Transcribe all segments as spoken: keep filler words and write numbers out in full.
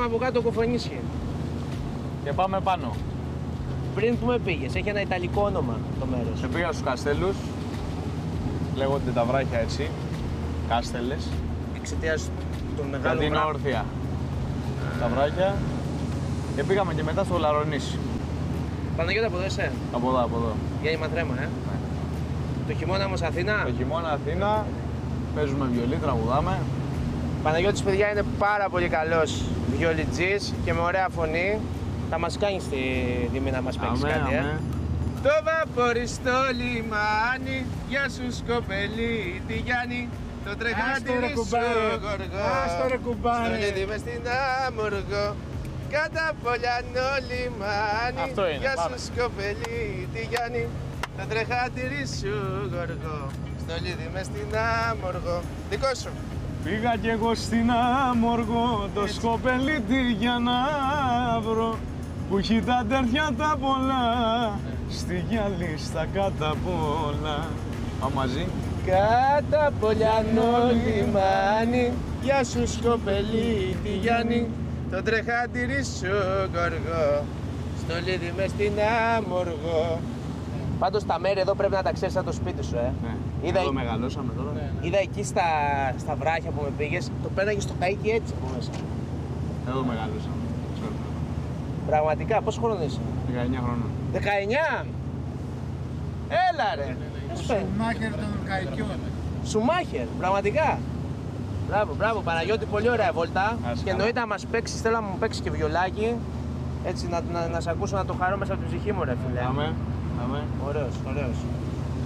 από κάτω Κοφονίσι. Και πάμε πάνω. Πριν που με πήγες, έχει ένα ιταλικό όνομα το μέρος. Σε πήγα στους Καστέλους. Λέγονται τα βράχια έτσι. Κάστελες. Εξαιτίας των μεγάλων Γιατί είναι βράχων. όρθια τα βράχια. Και πήγαμε και μετά στο Λαρονίσι. Παναγιώτα, από εδώ είσαι. Από εδώ, από εδώ. Για Ματρέμα, ε. Ναι. Το χειμώνα όμως Αθήνα. Το χειμώνα Αθήνα. Παίζουμε βιολί, τραγουδάμε. Παναγιώτης, παιδιά, είναι πάρα πολύ καλός βιολιτζής και με ωραία φωνή. Θα μας κάνει στη τιμή να μας παίξει Αμέ, κάτι, ε. αμέ. Το βαπόρι στο λιμάνι, γεια σου σκοπελί τη Γιάννη. Το τρεχάτηρι σου γοργό, Άστο ρε κουμπάρε. στο λίδι μες στην Άμοργο. Κατά Πολιανό λιμάνι, Αυτό είναι, γεια σου πάμε. σκοπελί τη Γιάννη. Το τρεχάτηρι σου γοργό, στο λίδι μες στην Άμοργο. Δικό σου. Πήγα κι εγώ στην Άμοργο, το σκοπελίτη για να βρω που έχει τα τέρτια τα πολλά, στη γυαλί στα κάτω απ' όλα. Πάμε μαζί. Κατά Πολιανό λιμάνι, γεια σου σκοπελί τη Γιάννη. Το τρεχάτηρι σου γοργό, στο λίδι μες στην Άμοργο. Πάντως τα μέρη εδώ πρέπει να τα ξέρεις σαν το σπίτι σου, ε. Ναι. Είδα- Εδώ μεγαλώσαμε τώρα. Είδα εκεί στα, στα βράχια που με πήγες, το πέραγες στο καΐκι έτσι από μέσα. Εδώ μεγαλώσαμε. Πραγματικά, πόσο χρόνο είσαι? δεκαεννιά χρόνια. δεκαεννιά! Έλα ρε! Σουμάχερ των Καϊκιών. Σουμάχερ, πραγματικά. Μπράβο, μπράβο, Παναγιώτη, πολύ ωραία βόλτα. Ας Και καλά. εννοείται να μας παίξεις, θέλω να μου παίξεις και βιολάκι. Έτσι, να, να, να σε ακούσω να το χαρώ μέσα από την ψυχή μου, ρε φίλε. Πάμε. Πάμε. Ωραίος, ωραίος.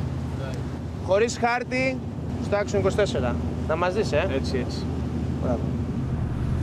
Χωρίς χάρτη, στο Action είκοσι τέσσερα. Να μας δεις, ε. Έτσι, έτσι. Μπράβο.